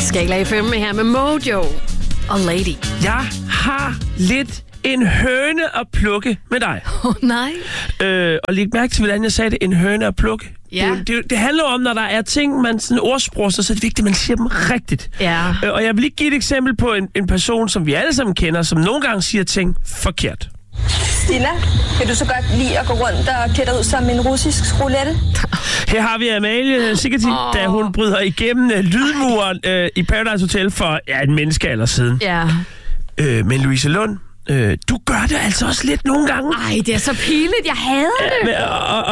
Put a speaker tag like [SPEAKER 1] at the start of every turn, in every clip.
[SPEAKER 1] Skala FM her med Mojo og Lady.
[SPEAKER 2] Jeg har lidt en høne at plukke med dig.
[SPEAKER 1] Nej.
[SPEAKER 2] Og læg mærke til, hvordan jeg sagde det. En høne at plukke.
[SPEAKER 1] Ja.
[SPEAKER 2] Det handler om, når der er ting, man sådan ordsproger, så er det vigtigt, at man siger dem rigtigt.
[SPEAKER 1] Ja.
[SPEAKER 2] Og jeg vil lige give et eksempel på en person, som vi alle sammen kender, som nogle gange siger ting forkert.
[SPEAKER 3] Stilla, kan du så godt lide at gå rundt og klæde dig ud som en russisk roulette?
[SPEAKER 2] Her har vi Amalie Sigeti, da hun bryder igennem lydmuren i Paradise Hotel for en menneskealder siden.
[SPEAKER 1] Ja.
[SPEAKER 2] Men Louise Lund, du gør det altså også lidt nogle gange.
[SPEAKER 1] Ej, det er så pinligt. Jeg hader det.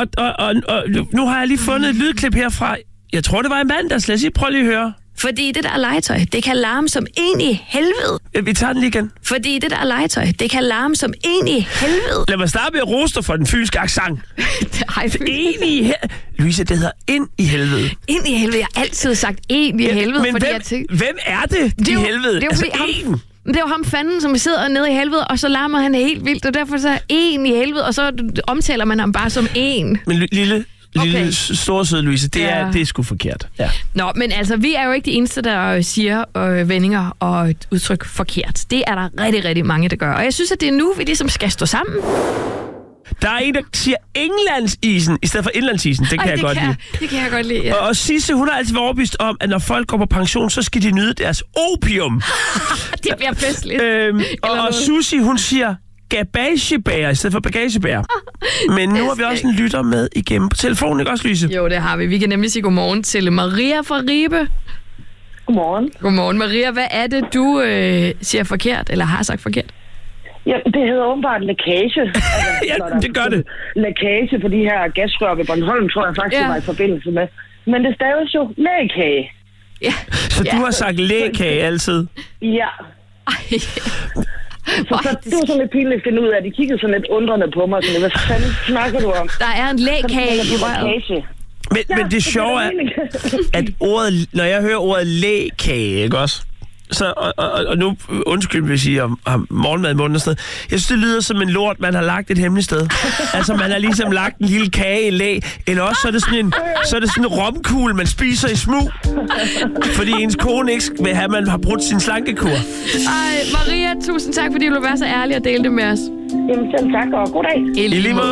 [SPEAKER 2] Og nu har jeg lige fundet et lydklip herfra. Jeg tror, det var i mandags. Lad os lige prøve lige at høre.
[SPEAKER 1] Fordi det der legetøj, det kan larme som en i helvede.
[SPEAKER 2] Vi tager den lige igen.
[SPEAKER 1] Fordi det der legetøj, det kan larme som en i helvede.
[SPEAKER 2] Lad mig starte med at rose dig for den fynske accent.
[SPEAKER 1] Ej,
[SPEAKER 2] Louise, det hedder ind i helvede.
[SPEAKER 1] ind i helvede. Jeg har altid sagt en i helvede.
[SPEAKER 2] Men
[SPEAKER 1] fordi
[SPEAKER 2] hvem er det i helvede?
[SPEAKER 1] Det er jo fordi det er jo ham fanden, som sidder nede i helvede, og så larmer han helt vildt, og derfor så er en i helvede, og så omtaler man ham bare som en.
[SPEAKER 2] Men lille store søde Louise, det er sgu forkert. Ja.
[SPEAKER 1] Nå, men altså, vi er jo ikke de eneste, der siger vendinger og et udtryk forkert. Det er der rigtig, rigtig mange, der gør. Og jeg synes, at det er nu, vi ligesom skal stå sammen.
[SPEAKER 2] Der er en, der siger Englandsisen i stedet for indlandsisen. Det kan jeg godt lide.
[SPEAKER 1] Det kan jeg godt lide, ja.
[SPEAKER 2] Og Sisse, hun har altid været overbevist om, at når folk går på pension, så skal de nyde deres opium.
[SPEAKER 1] Det bliver festligt.
[SPEAKER 2] Og Susie, hun siger bagagebærer i stedet for bagagebærer. Men nu har vi også en lytter med igennem på telefonen, ikke også, Louise?
[SPEAKER 1] Jo, det har vi. Vi kan nemlig sige godmorgen til Maria fra Ribe.
[SPEAKER 4] Godmorgen.
[SPEAKER 1] Godmorgen, Maria. Hvad er det, du siger forkert, eller har sagt forkert?
[SPEAKER 4] Ja, det hedder åbenbart lækage.
[SPEAKER 2] Ja, det gør det.
[SPEAKER 4] Lækage på de her gasrør ved Bornholm, tror jeg faktisk, det var i forbindelse med. Men det staves jo lækage.
[SPEAKER 1] Ja.
[SPEAKER 2] Så du har sagt lækage altid?
[SPEAKER 4] Ja.
[SPEAKER 1] Ej.
[SPEAKER 4] Så det var sådan lidt pinligt at finde ud af, at de kiggede sådan lidt undrende på mig. Sådan, hvad fanden snakker du om?
[SPEAKER 1] Der er en lækage i røret.
[SPEAKER 2] Men det sjove er, at når jeg hører ordet lækage, ikke også? Så, og nu undskyld, vil jeg sige om morgenmad i munden og sådan noget. Jeg synes, det lyder som en lort, man har lagt et hemmeligt sted. Altså, man har ligesom lagt en lille kage i læ. Eller også så er det sådan en romkugle, man spiser i smug. Fordi ens kone ikke vil have, at man har brudt sin slankekur.
[SPEAKER 1] Ej, Maria, tusind tak, fordi du vil være så ærlig og dele det med os.
[SPEAKER 4] Jamen selv tak, og god dag.
[SPEAKER 2] I lige måde.